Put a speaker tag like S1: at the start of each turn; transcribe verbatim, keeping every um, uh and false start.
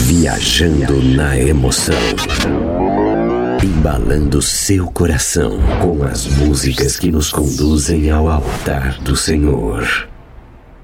S1: Viajando na emoção. Embalando seu coração com as músicas que nos conduzem ao altar do Senhor.